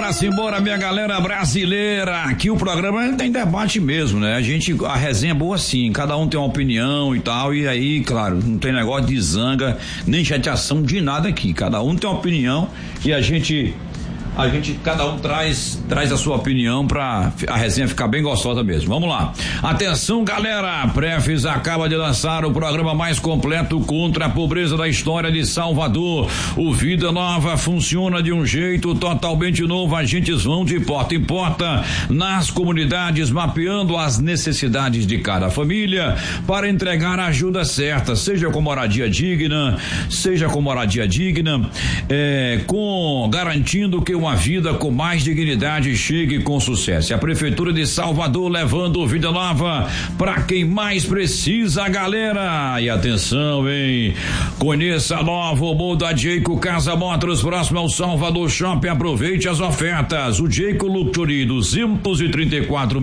Simbora, minha galera brasileira. Aqui o programa tem debate mesmo, né? A resenha é boa sim, cada um tem uma opinião e tal, e aí, claro, não tem negócio de zanga, nem chateação de nada aqui. Cada um tem uma opinião e cada um traz a sua opinião pra a resenha ficar bem gostosa mesmo. Vamos lá. Atenção, galera. A Prefis acaba de lançar o programa mais completo contra a pobreza da história de Salvador. O Vida Nova funciona de um jeito totalmente novo. Agentes vão de porta em porta nas comunidades, mapeando as necessidades de cada família para entregar a ajuda certa, seja com moradia digna, garantindo que uma vida com mais dignidade chegue com sucesso. A Prefeitura de Salvador levando Vida Nova para quem mais precisa, galera. E atenção, hein? Conheça a nova Muda Jayco Casa Motors, próximo ao Salvador Shopping. Aproveite as ofertas. O Jayco Luxury 234